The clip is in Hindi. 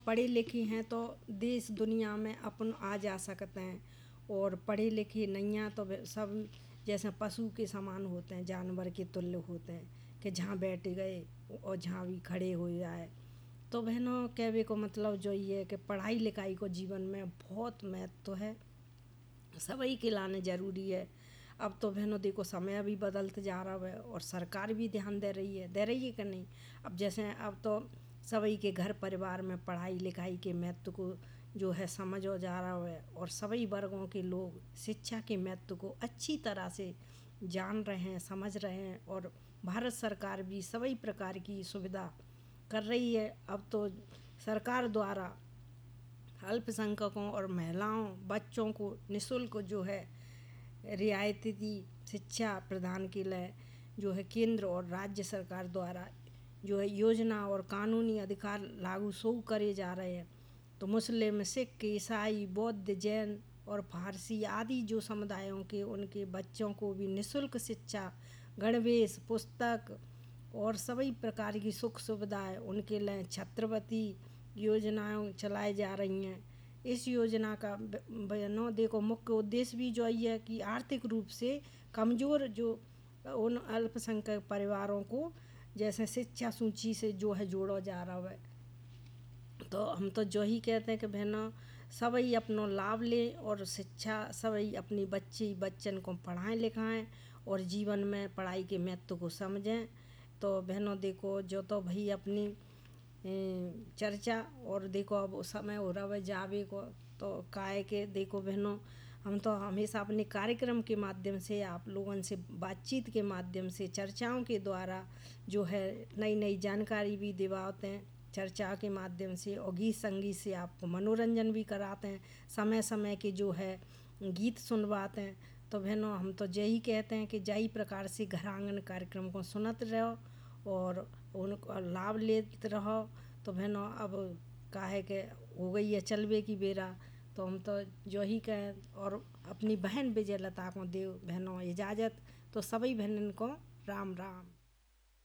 पढ़े लिखे हैं तो देश दुनिया में अपन आ जा सकते हैं, और पढ़े लिखे नहीं हैं तो सब जैसे पशु के समान होते हैं, जानवर के तुल्य होते हैं कि जहाँ बैठ गए और जहाँ भी खड़े हो जाए। तो बहनों, कहने को मतलब जो ये है कि पढ़ाई लिखाई को जीवन में बहुत महत्व है, सभी के लाने ज़रूरी है। अब तो बहनों देखो, समय भी बदलते जा रहा है और सरकार भी ध्यान दे रही है कि नहीं। अब जैसे अब तो सभी के घर परिवार में पढ़ाई लिखाई के महत्व को जो है समझ हो जा रहा है, और सभी वर्गों के लोग शिक्षा के महत्व को अच्छी तरह से जान रहे हैं, समझ रहे हैं, और भारत सरकार भी सभी प्रकार की सुविधा कर रही है। अब तो सरकार द्वारा अल्पसंख्यकों और महिलाओं, बच्चों को निःशुल्क जो है रियायती शिक्षा प्रदान के लिए जो है केंद्र और राज्य सरकार द्वारा जो है योजना और कानूनी अधिकार लागू शुरू करे जा रहे हैं। तो मुस्लिम, सिख, ईसाई, बौद्ध, जैन और फारसी आदि जो समुदायों के उनके बच्चों को भी निःशुल्क शिक्षा, गणवेश, पुस्तक और सभी प्रकार की सुख सुविधाएं उनके लिए छात्रवृत्ति योजनाएं चलाई जा रही हैं। इस योजना का बहनों देखो मुख्य उद्देश्य भी जो है कि आर्थिक रूप से कमज़ोर जो उन अल्पसंख्यक परिवारों को जैसे शिक्षा सूची से जो है जोड़ा जा रहा है। तो हम तो जो ही कहते हैं कि बहनों, सभी अपना लाभ लें और शिक्षा सभी अपनी बच्चन को पढ़ाएं लिखाएं और जीवन में पढ़ाई के महत्व को समझें। तो बहनों देखो, जो तो भाई अपनी चर्चा और देखो अब समय हो रहा है जावे को, तो काहे के देखो बहनों, हम तो हमेशा अपने कार्यक्रम के माध्यम से आप लोगों से बातचीत के माध्यम से चर्चाओं के द्वारा जो है नई नई जानकारी भी दिवाते हैं चर्चा के माध्यम से, और गीत संगीत से आपको मनोरंजन भी कराते हैं, समय समय के जो है गीत सुनवाते हैं। तो बहनों, हम तो यही कहते हैं कि यही प्रकार से घर आंगन कार्यक्रम को सुनते रहो और उनको लाभ लेते रहो। तो बहनों, अब काहे के हो गई है चलवे की बेरा, तो हम तो जो ही कहें और अपनी बहन विजयलता को दे बहनों इजाज़त। तो सभी बहनों को राम राम।